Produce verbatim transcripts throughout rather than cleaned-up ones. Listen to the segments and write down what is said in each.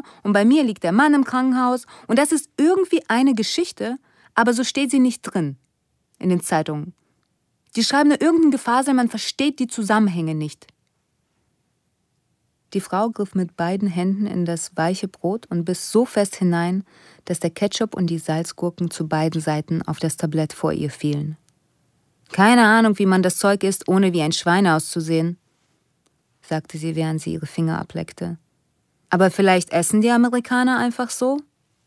und bei mir liegt der Mann im Krankenhaus und das ist irgendwie eine Geschichte, aber so steht sie nicht drin in den Zeitungen. Die schreiben nur irgendein Gefasel, man versteht die Zusammenhänge nicht. Die Frau griff mit beiden Händen in das weiche Brot und biss so fest hinein, dass der Ketchup und die Salzgurken zu beiden Seiten auf das Tablett vor ihr fielen. »Keine Ahnung, wie man das Zeug isst, ohne wie ein Schwein auszusehen«, sagte sie, während sie ihre Finger ableckte. »Aber vielleicht essen die Amerikaner einfach so?«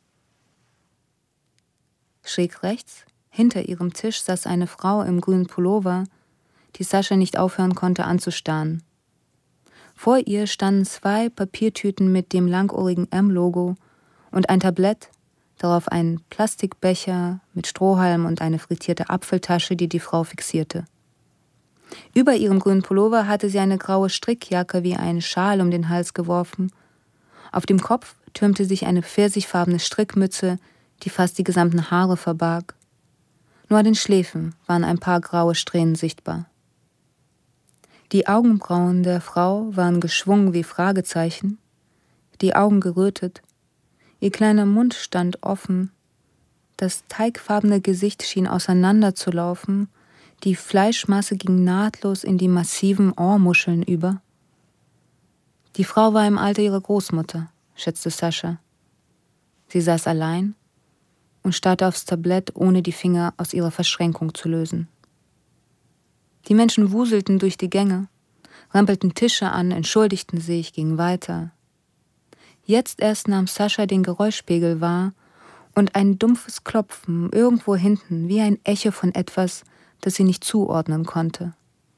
Schräg rechts, hinter ihrem Tisch, saß eine Frau im grünen Pullover, die Sascha nicht aufhören konnte anzustarren. Vor ihr standen zwei Papiertüten mit dem langohrigen M-Logo und ein Tablett, darauf ein Plastikbecher mit Strohhalm und eine frittierte Apfeltasche, die die Frau fixierte. Über ihrem grünen Pullover hatte sie eine graue Strickjacke wie einen Schal um den Hals geworfen. Auf dem Kopf türmte sich eine pfirsichfarbene Strickmütze, die fast die gesamten Haare verbarg. Nur an den Schläfen waren ein paar graue Strähnen sichtbar. Die Augenbrauen der Frau waren geschwungen wie Fragezeichen, die Augen gerötet, ihr kleiner Mund stand offen, das teigfarbene Gesicht schien auseinanderzulaufen, die Fleischmasse ging nahtlos in die massiven Ohrmuscheln über. Die Frau war im Alter ihrer Großmutter, schätzte Sascha. Sie saß allein und starrte aufs Tablett, ohne die Finger aus ihrer Verschränkung zu lösen. Die Menschen wuselten durch die Gänge, rempelten Tische an, entschuldigten sich, gingen weiter. Jetzt erst nahm Sascha den Geräuschpegel wahr und ein dumpfes Klopfen irgendwo hinten, wie ein Echo von etwas, das sie nicht zuordnen konnte.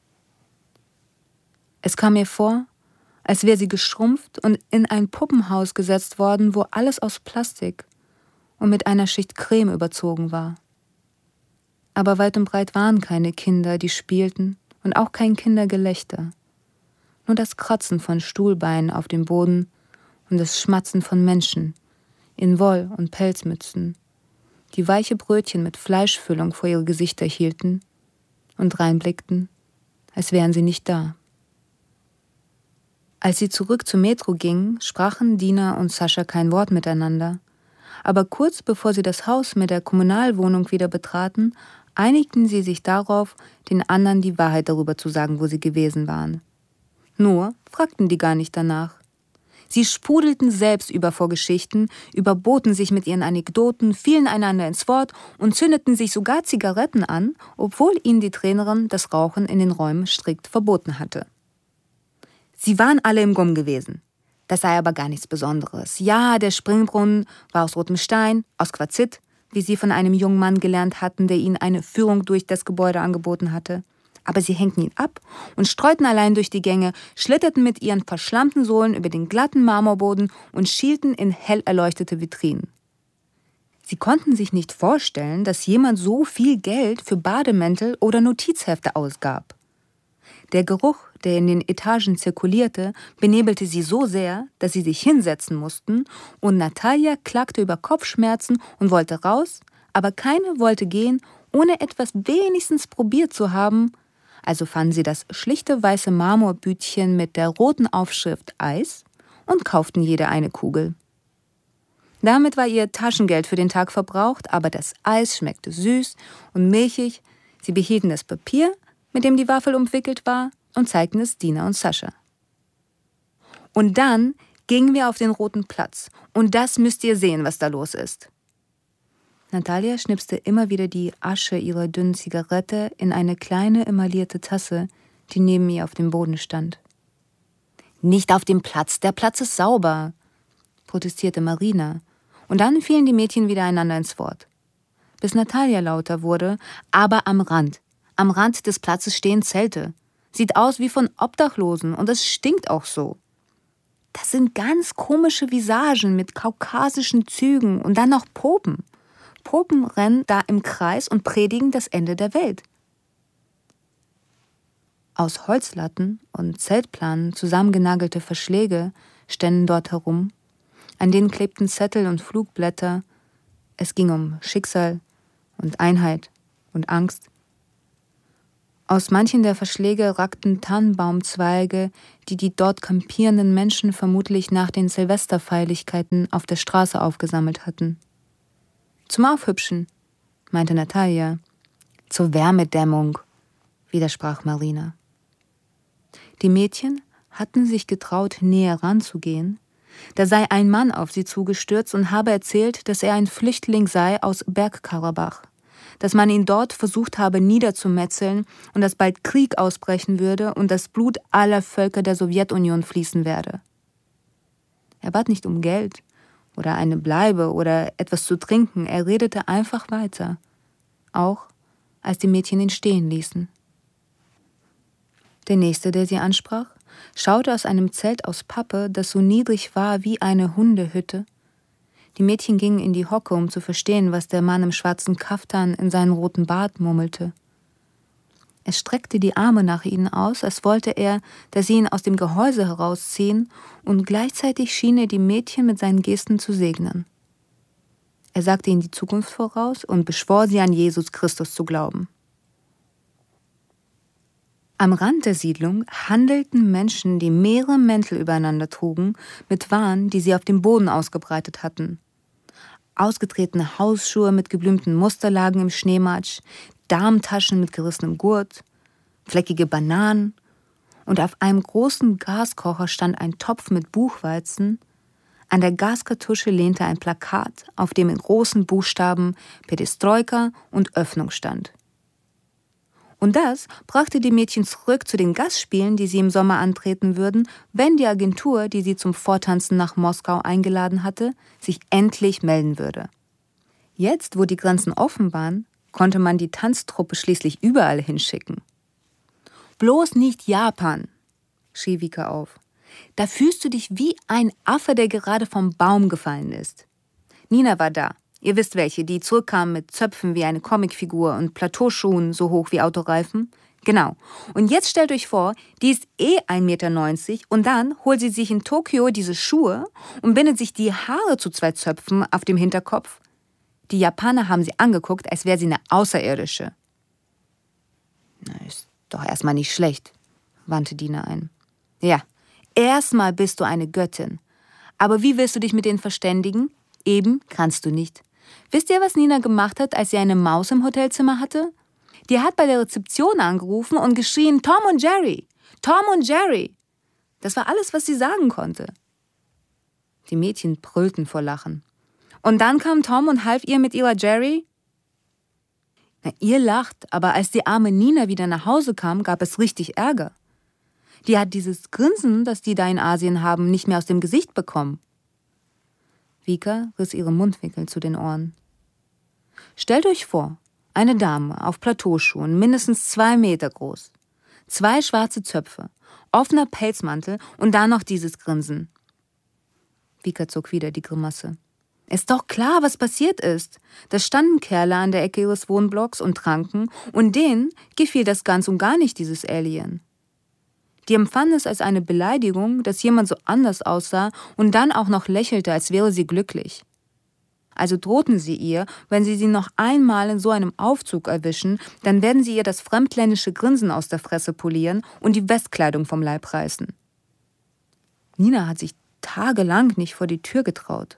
Es kam ihr vor, als wäre sie geschrumpft und in ein Puppenhaus gesetzt worden, wo alles aus Plastik und mit einer Schicht Creme überzogen war. Aber weit und breit waren keine Kinder, die spielten, und auch kein Kindergelächter. Nur das Kratzen von Stuhlbeinen auf dem Boden und das Schmatzen von Menschen in Woll- und Pelzmützen, die weiche Brötchen mit Fleischfüllung vor ihre Gesichter hielten und reinblickten, als wären sie nicht da. Als sie zurück zur Metro gingen, sprachen Dina und Sascha kein Wort miteinander. Aber kurz bevor sie das Haus mit der Kommunalwohnung wieder betraten, einigten sie sich darauf, den anderen die Wahrheit darüber zu sagen, wo sie gewesen waren. Nur fragten die gar nicht danach. Sie sprudelten selbst über vor Geschichten, überboten sich mit ihren Anekdoten, fielen einander ins Wort und zündeten sich sogar Zigaretten an, obwohl ihnen die Trainerin das Rauchen in den Räumen strikt verboten hatte. Sie waren alle im Gumm gewesen. Das sei aber gar nichts Besonderes. Ja, der Springbrunnen war aus rotem Stein, aus Quarzit, wie sie von einem jungen Mann gelernt hatten, der ihnen eine Führung durch das Gebäude angeboten hatte. Aber sie hängten ihn ab und streuten allein durch die Gänge, schlitterten mit ihren verschlammten Sohlen über den glatten Marmorboden und schielten in hell erleuchtete Vitrinen. Sie konnten sich nicht vorstellen, dass jemand so viel Geld für Bademäntel oder Notizhefte ausgab. Der Geruch, der in den Etagen zirkulierte, benebelte sie so sehr, dass sie sich hinsetzen mussten, und Natalia klagte über Kopfschmerzen und wollte raus, aber keine wollte gehen, ohne etwas wenigstens probiert zu haben. Also fanden sie das schlichte weiße Marmorbütchen mit der roten Aufschrift Eis und kauften jede eine Kugel. Damit war ihr Taschengeld für den Tag verbraucht, aber das Eis schmeckte süß und milchig. Sie behielten das Papier, mit dem die Waffel umwickelt war, und zeigten es Dina und Sascha. Und dann gingen wir auf den Roten Platz. Und das müsst ihr sehen, was da los ist. Natalia schnipste immer wieder die Asche ihrer dünnen Zigarette in eine kleine emaillierte Tasse, die neben ihr auf dem Boden stand. »Nicht auf dem Platz, der Platz ist sauber«, protestierte Marina. Und dann fielen die Mädchen wieder einander ins Wort. Bis Natalia lauter wurde, aber am Rand. Am Rand des Platzes stehen Zelte. Sieht aus wie von Obdachlosen und es stinkt auch so. Das sind ganz komische Visagen mit kaukasischen Zügen und dann noch Popen. Popen rennen da im Kreis und predigen das Ende der Welt. Aus Holzlatten und Zeltplanen zusammengenagelte Verschläge ständen dort herum. An denen klebten Zettel und Flugblätter. Es ging um Schicksal und Einheit und Angst. Aus manchen der Verschläge ragten Tannenbaumzweige, die die dort kampierenden Menschen vermutlich nach den Silvesterfeierlichkeiten auf der Straße aufgesammelt hatten. »Zum Aufhübschen«, meinte Natalia. »Zur Wärmedämmung«, widersprach Marina. Die Mädchen hatten sich getraut, näher ranzugehen. Da sei ein Mann auf sie zugestürzt und habe erzählt, dass er ein Flüchtling sei aus Bergkarabach, dass man ihn dort versucht habe niederzumetzeln und dass bald Krieg ausbrechen würde und das Blut aller Völker der Sowjetunion fließen werde. Er bat nicht um Geld oder eine Bleibe oder etwas zu trinken, er redete einfach weiter, auch als die Mädchen ihn stehen ließen. Der Nächste, der sie ansprach, schaute aus einem Zelt aus Pappe, das so niedrig war wie eine Hundehütte. Die Mädchen gingen in die Hocke, um zu verstehen, was der Mann im schwarzen Kaftan in seinen roten Bart murmelte. Er streckte die Arme nach ihnen aus, als wollte er, dass sie ihn aus dem Gehäuse herausziehen, und gleichzeitig schien er die Mädchen mit seinen Gesten zu segnen. Er sagte ihnen die Zukunft voraus und beschwor sie, an Jesus Christus zu glauben. Am Rand der Siedlung handelten Menschen, die mehrere Mäntel übereinander trugen, mit Waren, die sie auf dem Boden ausgebreitet hatten. Ausgetretene Hausschuhe mit geblümten Musterlagen im Schneematsch, Darmtaschen mit gerissenem Gurt, fleckige Bananen, und auf einem großen Gaskocher stand ein Topf mit Buchweizen. An der Gaskartusche lehnte ein Plakat, auf dem in großen Buchstaben Perestroika und Öffnung stand. Und das brachte die Mädchen zurück zu den Gastspielen, die sie im Sommer antreten würden, wenn die Agentur, die sie zum Vortanzen nach Moskau eingeladen hatte, sich endlich melden würde. Jetzt, wo die Grenzen offen waren, konnte man die Tanztruppe schließlich überall hinschicken. »Bloß nicht Japan«, schrie Vika auf. »Da fühlst du dich wie ein Affe, der gerade vom Baum gefallen ist.« Nina war da. Ihr wisst welche, die zurückkam mit Zöpfen wie eine Comicfigur und Plateauschuhen so hoch wie Autoreifen. Genau. Und jetzt stellt euch vor, die ist eh ein Meter neunzig und dann holt sie sich in Tokio diese Schuhe und bindet sich die Haare zu zwei Zöpfen auf dem Hinterkopf. Die Japaner haben sie angeguckt, als wäre sie eine Außerirdische. Na, ist doch erstmal nicht schlecht, wandte Dina ein. Ja, erstmal bist du eine Göttin. Aber wie willst du dich mit denen verständigen? Eben kannst du nicht. Wisst ihr, was Nina gemacht hat, als sie eine Maus im Hotelzimmer hatte? Die hat bei der Rezeption angerufen und geschrien, Tom und Jerry, Tom und Jerry. Das war alles, was sie sagen konnte. Die Mädchen brüllten vor Lachen. Und dann kam Tom und half ihr mit ihrer Jerry? Na, ihr lacht, aber als die arme Nina wieder nach Hause kam, gab es richtig Ärger. Die hat dieses Grinsen, das die da in Asien haben, nicht mehr aus dem Gesicht bekommen. Vika riss ihre Mundwinkel zu den Ohren. Stellt euch vor, eine Dame auf Plateauschuhen, mindestens zwei Meter groß, zwei schwarze Zöpfe, offener Pelzmantel und dann noch dieses Grinsen. Vika zog wieder die Grimasse. Ist doch klar, was passiert ist. Da standen Kerle an der Ecke ihres Wohnblocks und tranken, und denen gefiel das ganz und gar nicht, dieses Alien. Die empfanden es als eine Beleidigung, dass jemand so anders aussah und dann auch noch lächelte, als wäre sie glücklich. Also drohten sie ihr, wenn sie sie noch einmal in so einem Aufzug erwischen, dann werden sie ihr das fremdländische Grinsen aus der Fresse polieren und die Westkleidung vom Leib reißen. Nina hat sich tagelang nicht vor die Tür getraut.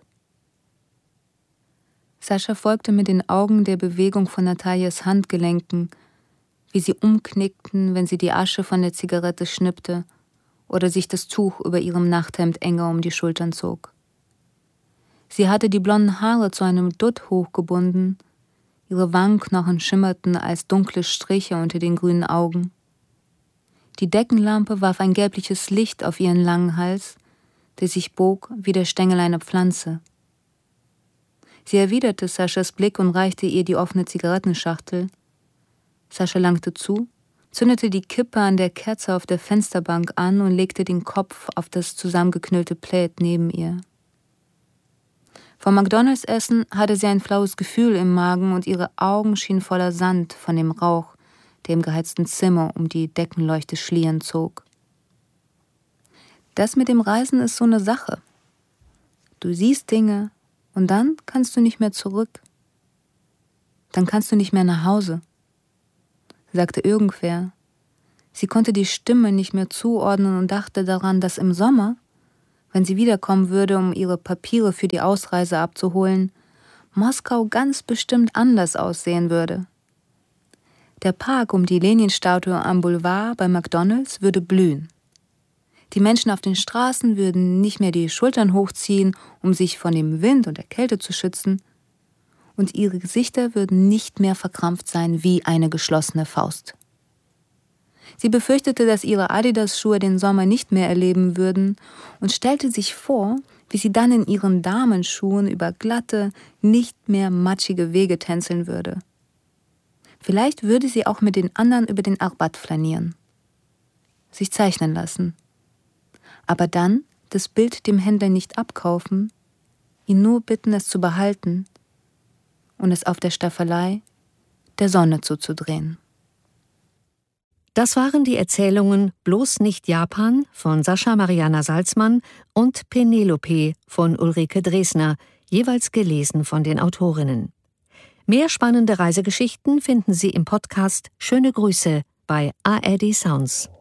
Sascha folgte mit den Augen der Bewegung von Natalias Handgelenken, wie sie umknickten, wenn sie die Asche von der Zigarette schnippte oder sich das Tuch über ihrem Nachthemd enger um die Schultern zog. Sie hatte die blonden Haare zu einem Dutt hochgebunden, ihre Wangenknochen schimmerten als dunkle Striche unter den grünen Augen. Die Deckenlampe warf ein gelbliches Licht auf ihren langen Hals, der sich bog wie der Stängel einer Pflanze. Sie erwiderte Saschas Blick und reichte ihr die offene Zigarettenschachtel. Sascha langte zu, zündete die Kippe an der Kerze auf der Fensterbank an und legte den Kopf auf das zusammengeknüllte Plaid neben ihr. Vom McDonalds-Essen hatte sie ein flaues Gefühl im Magen und ihre Augen schienen voller Sand von dem Rauch, der im geheizten Zimmer um die Deckenleuchte schlieren zog. Das mit dem Reisen ist so eine Sache. Du siehst Dinge und dann kannst du nicht mehr zurück. Dann kannst du nicht mehr nach Hause, sagte irgendwer, Sie konnte die Stimme nicht mehr zuordnen und dachte daran, dass im Sommer, wenn sie wiederkommen würde, um ihre Papiere für die Ausreise abzuholen, Moskau ganz bestimmt anders aussehen würde. Der Park um die Lenin-Statue am Boulevard bei McDonald's würde blühen. Die Menschen auf den Straßen würden nicht mehr die Schultern hochziehen, um sich von dem Wind und der Kälte zu schützen, und ihre Gesichter würden nicht mehr verkrampft sein wie eine geschlossene Faust. Sie befürchtete, dass ihre Adidas-Schuhe den Sommer nicht mehr erleben würden und stellte sich vor, wie sie dann in ihren Damenschuhen über glatte, nicht mehr matschige Wege tänzeln würde. Vielleicht würde sie auch mit den anderen über den Arbat flanieren, sich zeichnen lassen. Aber dann das Bild dem Händler nicht abkaufen, ihn nur bitten, es zu behalten und es auf der Staffelei der Sonne zuzudrehen. Das waren die Erzählungen Bloß nicht Japan von Sascha Mariana Salzmann und Penelope von Ulrike Dresner, jeweils gelesen von den Autorinnen. Mehr spannende Reisegeschichten finden Sie im Podcast Schöne Grüße bei A R D Sounds.